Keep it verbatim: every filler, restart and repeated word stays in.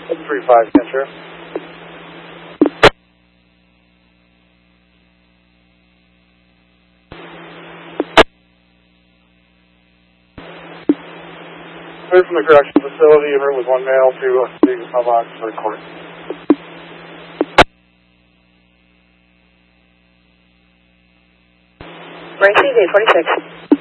three five, Central. Clear from the correctional facility, en route with one male to the mailbox for court. Received eight forty-six.